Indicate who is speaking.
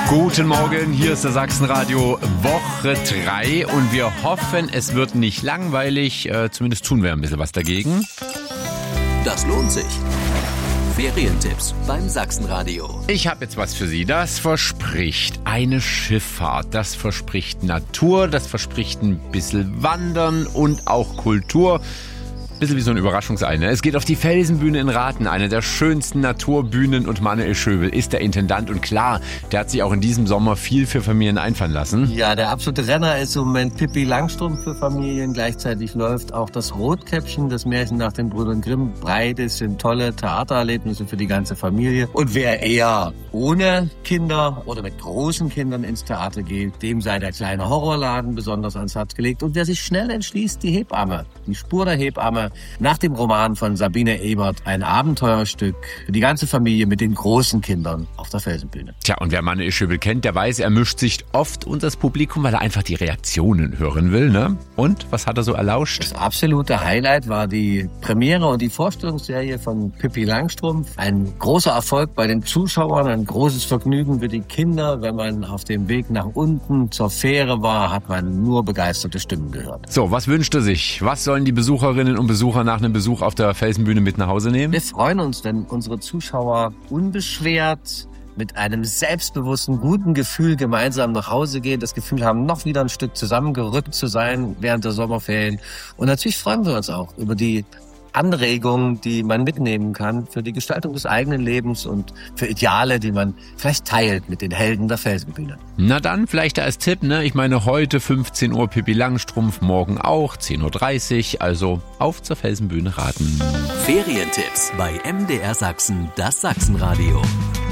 Speaker 1: Guten Morgen, hier ist der Sachsenradio Woche 3 und wir hoffen, es wird nicht langweilig, zumindest tun wir ein bisschen was dagegen.
Speaker 2: Das lohnt sich. Ferientipps beim Sachsenradio.
Speaker 1: Ich habe jetzt was für Sie, das verspricht eine Schifffahrt, das verspricht Natur, das verspricht ein bisschen Wandern und auch Kultur. Bisschen wie so ein Überraschungsei. Es geht auf die Felsenbühne in Rathen, eine der schönsten Naturbühnen, und Manuel Schöbel ist der Intendant. Und klar, der hat sich auch in diesem Sommer viel für Familien einfallen lassen.
Speaker 3: Ja, der absolute Renner ist im Moment Pippi Langstrumpf für Familien. Gleichzeitig läuft auch das Rotkäppchen, das Märchen nach den Brüdern Grimm. Beides sind tolle Theatererlebnisse für die ganze Familie. Und wer eher ohne Kinder oder mit großen Kindern ins Theater geht, dem sei der kleine Horrorladen besonders ans Herz gelegt. Und wer sich schnell entschließt, die Hebamme, die Spur der Hebamme, nach dem Roman von Sabine Ebert, ein Abenteuerstück für die ganze Familie mit den großen Kindern auf der Felsenbühne.
Speaker 1: Tja, und wer Manuel Schöbel kennt, der weiß, er mischt sich oft unter das Publikum, weil er einfach die Reaktionen hören will, ne? Und, was hat er so erlauscht?
Speaker 3: Das absolute Highlight war die Premiere und die Vorstellungsserie von Pippi Langstrumpf. Ein großer Erfolg bei den Zuschauern, ein großes Vergnügen für die Kinder. Wenn man auf dem Weg nach unten zur Fähre war, hat man nur begeisterte Stimmen gehört.
Speaker 1: So, was wünscht er sich? Was sollen die Besucherinnen und Besucher nach einem Besuch auf der Felsenbühne mit nach Hause nehmen?
Speaker 3: Wir freuen uns, wenn unsere Zuschauer unbeschwert mit einem selbstbewussten, guten Gefühl gemeinsam nach Hause gehen, das Gefühl haben, noch wieder ein Stück zusammengerückt zu sein während der Sommerferien. Und natürlich freuen wir uns auch über die Anregungen, die man mitnehmen kann für die Gestaltung des eigenen Lebens und für Ideale, die man vielleicht teilt mit den Helden der Felsenbühne.
Speaker 1: Na dann, vielleicht als Tipp, ne? Ich meine, heute 15 Uhr Pippi Langstrumpf, morgen auch 10.30 Uhr, also auf zur Felsenbühne Rathen.
Speaker 2: Ferientipps bei MDR Sachsen, das Sachsenradio.